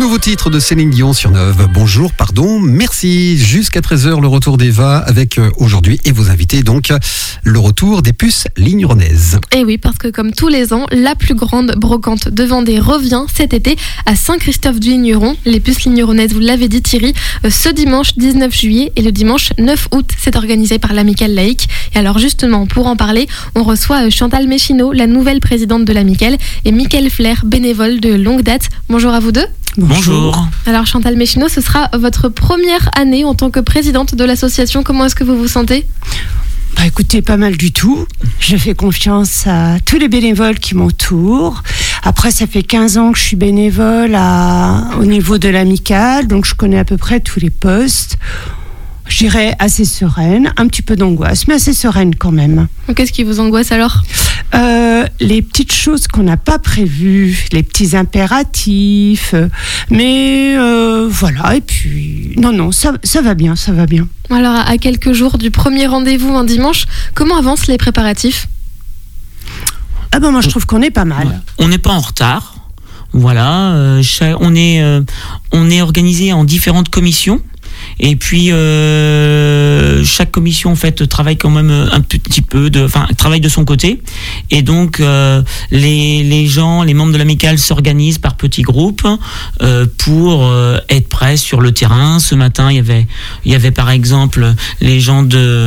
nouveau titre de Céline Dion sur Neuve. Bonjour, pardon, merci. Jusqu'à 13h, le retour d'Eva avec aujourd'hui et vos invités, donc le retour des puces Ligneronaises. Et oui, parce que comme tous les ans, la plus grande brocante de Vendée revient cet été à Saint-Christophe-du-Ligneron. Les puces Ligneronaises, vous l'avez dit Thierry, ce dimanche 19 juillet et le dimanche 9 août. C'est organisé par l'Amicale laïque. Et alors justement, pour en parler, on reçoit Chantal Méchineau, la nouvelle présidente de l'Amicale, et Mickaël Flair, bénévole de longue date. Bonjour à vous deux. Bonjour. Alors Chantal Méchineau, ce sera votre première année en tant que présidente de l'association. Comment est-ce que vous vous sentez ? Écoutez, pas mal du tout. Je fais confiance à tous les bénévoles qui m'entourent. Après, ça fait 15 ans que je suis bénévole au niveau de l'Amicale, donc je connais à peu près tous les postes. Je dirais assez sereine, un petit peu d'angoisse, mais assez sereine quand même. Qu'est-ce qui vous angoisse alors ? Les petites choses qu'on n'a pas prévues, les petits impératifs, mais voilà, et puis non, ça va bien. Alors à quelques jours du premier rendez-vous un dimanche, comment avancent les préparatifs ? Moi je trouve qu'on est pas mal. Ouais. On n'est pas en retard, voilà, on est organisé en différentes commissions. Et puis chaque commission en fait travaille quand même un petit peu, travaille de son côté. Et donc les membres de l'Amicale s'organisent par petits groupes pour être prêts sur le terrain. Ce matin, il y avait par exemple les gens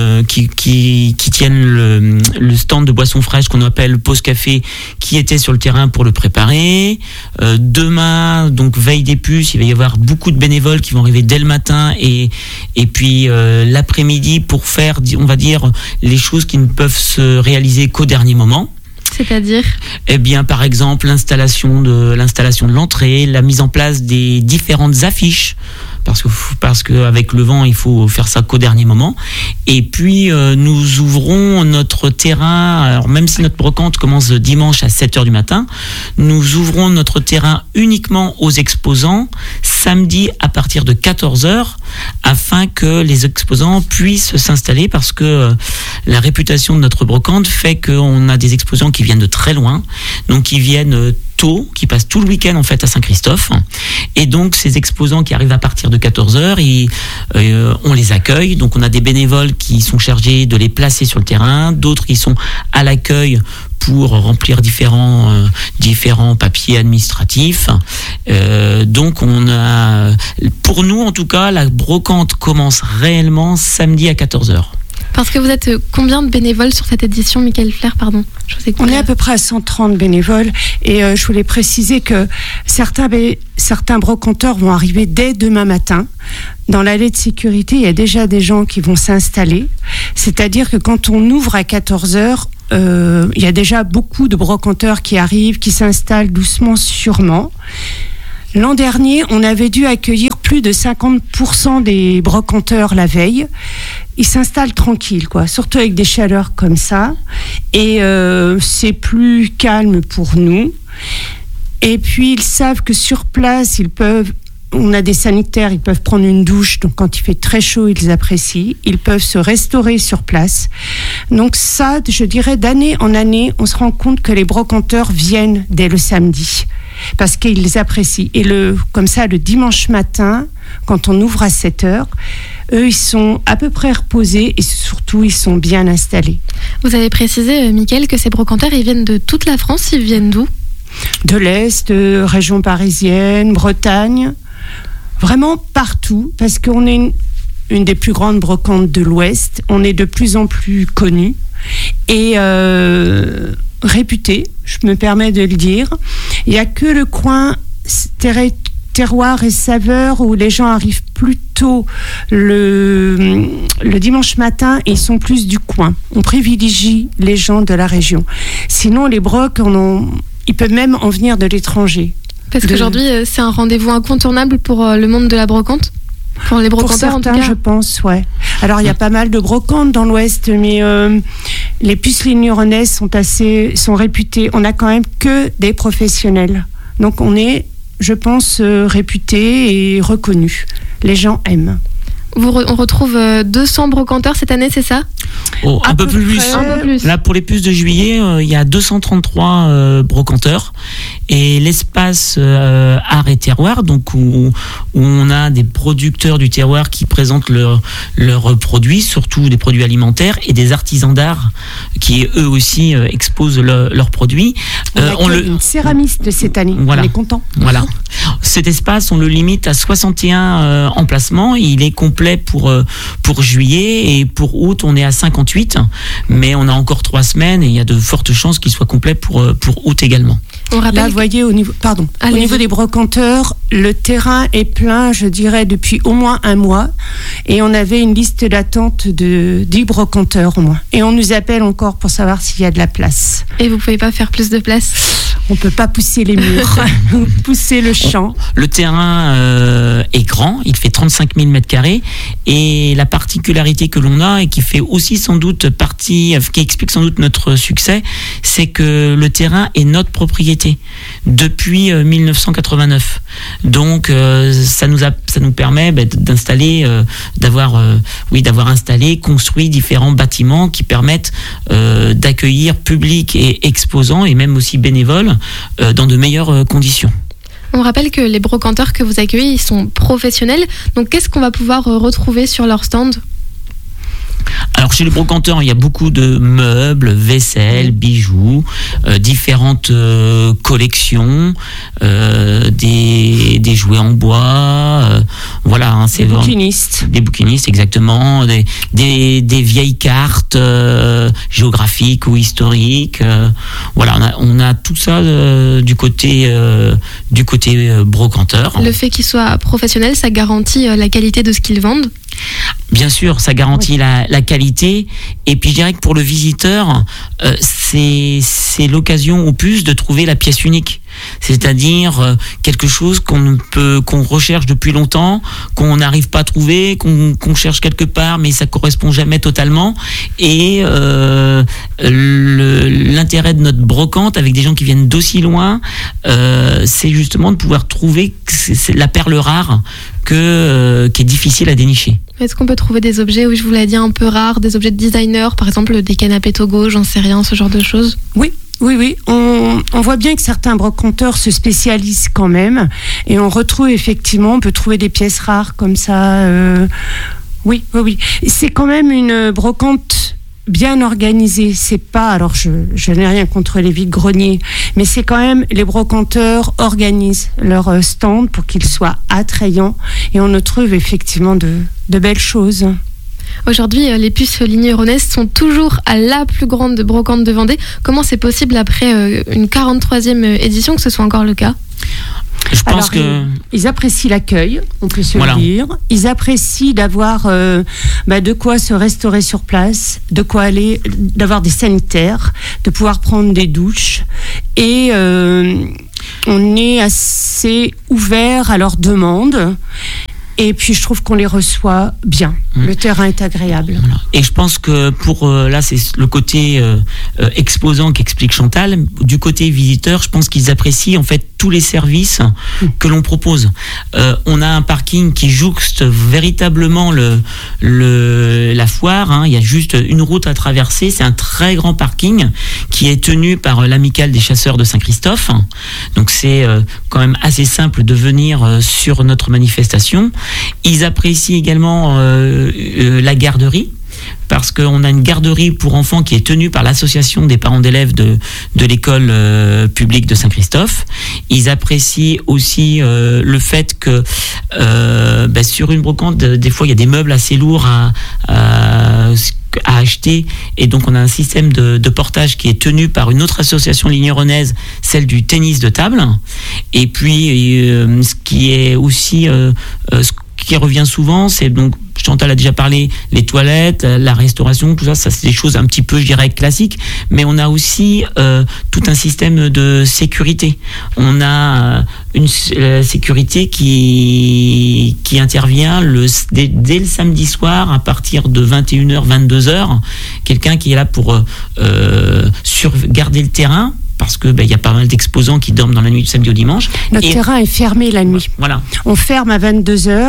qui tiennent le stand de boissons fraîches qu'on appelle pause café, qui étaient sur le terrain pour le préparer. Demain, donc veille des puces, il va y avoir beaucoup de bénévoles qui vont arriver dès le matin et puis l'après-midi pour faire, on va dire, les choses qui ne peuvent se réaliser qu'au dernier moment. C'est-à-dire ? Eh bien, par exemple, l'installation de l'entrée, la mise en place des différentes affiches, parce que avec le vent, il faut faire ça qu'au dernier moment. Et puis, nous ouvrons notre terrain, alors même si notre brocante commence dimanche à 7h du matin, nous ouvrons notre terrain uniquement aux exposants samedi à partir de 14h, afin que les exposants puissent s'installer, parce que la réputation de notre brocante fait qu'on a des exposants qui viennent de très loin, donc qui viennent tôt, qui passent tout le week-end en fait à Saint-Christophe, et donc ces exposants qui arrivent à partir de 14h, on les accueille. Donc on a des bénévoles qui sont chargés de les placer sur le terrain, d'autres qui sont à l'accueil pour remplir différents papiers administratifs. Donc pour nous en tout cas, la brocante commence réellement samedi à 14h. Parce que vous êtes combien de bénévoles sur cette édition, Mickaël Flair, pardon ? On est à peu près à 130 bénévoles, et je voulais préciser que certains brocanteurs vont arriver dès demain matin. Dans l'allée de sécurité, il y a déjà des gens qui vont s'installer. C'est-à-dire que quand on ouvre à 14h, il y a déjà beaucoup de brocanteurs qui arrivent, qui s'installent doucement, sûrement. L'an dernier, on avait dû accueillir plus de 50% des brocanteurs la veille. Ils s'installent tranquilles, surtout avec des chaleurs comme ça. Et c'est plus calme pour nous. Et puis, ils savent que sur place, on a des sanitaires, ils peuvent prendre une douche. Donc, quand il fait très chaud, ils apprécient. Ils peuvent se restaurer sur place. Donc ça, je dirais, d'année en année, on se rend compte que les brocanteurs viennent dès le samedi, parce qu'ils apprécient. Et comme ça, le dimanche matin, quand on ouvre à 7h, eux, ils sont à peu près reposés et surtout, ils sont bien installés. Vous avez précisé, Mickaël, que ces brocanteurs, ils viennent de toute la France. Ils viennent d'où ? De l'Est, région parisienne, Bretagne, vraiment partout, parce qu'on est une des plus grandes brocantes de l'Ouest. On est de plus en plus connus et réputés, je me permets de le dire. Il n'y a que le coin terroir et saveur où les gens arrivent plus tôt le dimanche matin et ils sont plus du coin. On privilégie les gens de la région. Sinon, les brocs, ils peuvent même en venir de l'étranger. Parce qu'aujourd'hui, c'est un rendez-vous incontournable pour le monde de la brocante ? Pour les brocanteurs, pour certains, en tout cas. je pense, ouais. Alors, il y a pas mal de brocantes dans l'Ouest, mais les puces Ligneronaises sont réputées. On n'a quand même que des professionnels. Donc, on est, je pense, réputés et reconnus. Les gens aiment. On retrouve 200 brocanteurs cette année, c'est ça ? Un peu plus. Là, pour les puces de juillet, il y a 233 brocanteurs. Et l'espace art et terroir, donc où on a des producteurs du terroir qui présentent leurs produits, surtout des produits alimentaires, et des artisans d'art qui eux aussi exposent leurs produits. On a une céramiste cette année. Voilà. On est content. Voilà. Cet espace, on le limite à 61 emplacements. Il est complet pour juillet, et pour août, on est à 58. Mais on a encore 3 semaines et il y a de fortes chances qu'il soit complet pour août également. On rappelle Là, vous voyez, au niveau des brocanteurs, le terrain est plein, je dirais, depuis au moins 1 mois. Et on avait une liste d'attente de 10 brocanteurs au moins. Et on nous appelle encore pour savoir s'il y a de la place. Et vous pouvez pas faire plus de place ? On peut pas pousser les murs, pousser le champ. Le terrain est grand, il fait 35 000 m². Et la particularité que l'on a, et qui fait aussi sans doute qui explique sans doute notre succès, c'est que le terrain est notre propriété depuis 1989. Donc ça nous permet d'installer, d'avoir installé, construit différents bâtiments qui permettent d'accueillir public et exposants, et même aussi bénévoles, dans de meilleures conditions. On rappelle que les brocanteurs que vous accueillez, ils sont professionnels. Donc qu'est-ce qu'on va pouvoir retrouver sur leur stand ? Alors chez les brocanteurs, il y a beaucoup de meubles, vaisselle, bijoux, différentes collections, des jouets en bois, voilà. C'est des bouquinistes. Des bouquinistes, exactement. Des vieilles cartes géographiques ou historiques. Voilà, on a tout ça du côté brocanteur. Le fait qu'ils soient professionnels, ça garantit la qualité de ce qu'ils vendent ? Bien sûr, ça garantit la qualité. Et puis je dirais que pour le visiteur, c'est l'occasion au plus de trouver la pièce unique. C'est-à-dire quelque chose qu'on recherche depuis longtemps, qu'on n'arrive pas à trouver, qu'on cherche quelque part, mais ça correspond jamais totalement. Et l'intérêt de notre brocante, avec des gens qui viennent d'aussi loin, c'est justement de pouvoir trouver la perle rare qui est difficile à dénicher. Est-ce qu'on peut trouver des objets, oui, je vous l'ai dit, un peu rares, des objets de designer, par exemple des canapés Togo, j'en sais rien, ce genre de choses ? Oui. On voit bien que certains brocanteurs se spécialisent quand même, et on retrouve effectivement, on peut trouver des pièces rares comme ça. Oui. C'est quand même une brocante bien organisée. C'est pas, alors je n'ai rien contre les vides-greniers, mais c'est quand même, les brocanteurs organisent leur stand pour qu'ils soient attrayants, et on y trouve effectivement de belles choses. Aujourd'hui, les puces Lignes-Ironaises sont toujours à la plus grande brocante de Vendée. Comment c'est possible, après une 43e édition, que ce soit encore le cas ? Je pense ils apprécient l'accueil, on peut se le dire. Ils apprécient d'avoir de quoi se restaurer sur place, de quoi aller, d'avoir des sanitaires, de pouvoir prendre des douches. Et on est assez ouvert à leurs demandes. Et puis je trouve qu'on les reçoit bien. Le terrain est agréable. Voilà. Et je pense que là c'est le côté exposant qu'explique Chantal. Du côté visiteur, je pense qu'ils apprécient en fait tous les services que l'on propose. On a un parking qui jouxte véritablement la foire. Hein. Il y a juste une route à traverser. C'est un très grand parking qui est tenu par l'Amicale des chasseurs de Saint-Christophe. Donc c'est quand même assez simple de venir sur notre manifestation. Ils apprécient également la garderie, parce qu'on a une garderie pour enfants qui est tenue par l'association des parents d'élèves de l'école publique de Saint-Christophe. Ils apprécient aussi le fait que sur une brocante, des fois il y a des meubles assez lourds à acheter, et donc on a un système de portage qui est tenu par une autre association ligneronnaise, celle du tennis de table. Et puis ce qui est aussi ce qui revient souvent, c'est donc, Chantal a déjà parlé, les toilettes, la restauration, tout ça c'est des choses un petit peu, je dirais, classiques, mais on a aussi tout un système de sécurité. On a une sécurité qui intervient dès le samedi soir à partir de 21h, 22h, quelqu'un qui est là pour garder le terrain, parce que y a pas mal d'exposants qui dorment dans la nuit du samedi au dimanche. Notre terrain est fermé la nuit. Voilà. On ferme à 22h,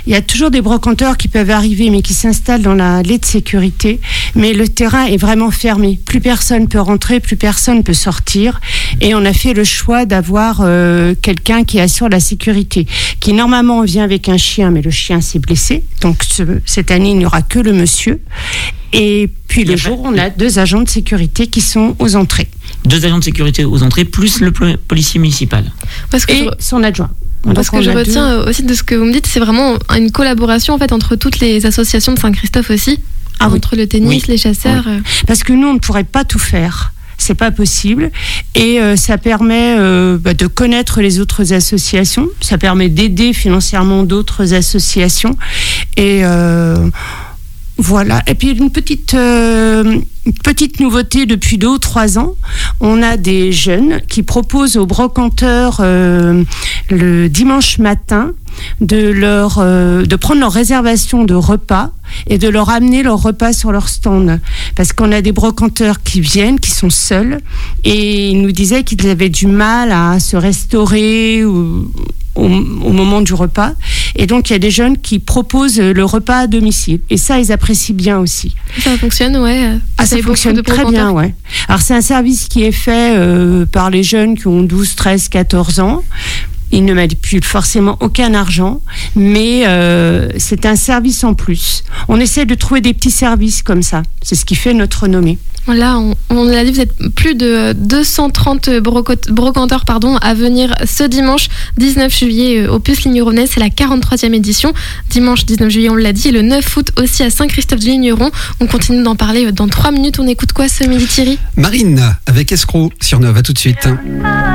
il y a toujours des brocanteurs qui peuvent arriver, mais qui s'installent dans l'allée de sécurité. Mais le terrain est vraiment fermé. Plus personne peut rentrer, plus personne peut sortir. Et on a fait le choix d'avoir quelqu'un qui assure la sécurité, qui normalement vient avec un chien, mais le chien s'est blessé. Donc cette année, il n'y aura que le monsieur. Et puis le jour, on a 2 agents de sécurité qui sont aux entrées. 2 agents de sécurité aux entrées, plus le policier municipal. Et son adjoint. Parce que je retiens aussi de ce que vous me dites, c'est vraiment une collaboration en fait entre toutes les associations de Saint-Christophe aussi, entre le tennis, les chasseurs. Oui. Parce que nous, on ne pourrait pas tout faire. C'est pas possible. Et ça permet de connaître les autres associations. Ça permet d'aider financièrement d'autres associations. Et voilà. Et puis une petite nouveauté depuis 2 ou 3 ans, on a des jeunes qui proposent aux brocanteurs le dimanche matin de prendre leur réservation de repas et de leur amener leur repas sur leur stand. Parce qu'on a des brocanteurs qui viennent, qui sont seuls, et ils nous disaient qu'ils avaient du mal à se restaurer au moment du repas. Et donc, il y a des jeunes qui proposent le repas à domicile. Et ça, ils apprécient bien aussi. Ça fonctionne, ouais. Ça fonctionne très bien, ouais. Alors, c'est un service qui est fait par les jeunes qui ont 12, 13, 14 ans. Ils ne manipulent forcément aucun argent, mais c'est un service en plus. On essaie de trouver des petits services comme ça. C'est ce qui fait notre renommée. Voilà, on l'a dit, vous êtes plus de 230 brocanteurs à venir ce dimanche 19 juillet au Puce Ligneronnet. C'est la 43e édition. Dimanche 19 juillet, on l'a dit, et le 9 août aussi à Saint-Christophe-du-Ligneron. On continue d'en parler dans 3 minutes. On écoute quoi ce midi, Thierry ? Marine avec Escroc sur Neuve. À tout de suite.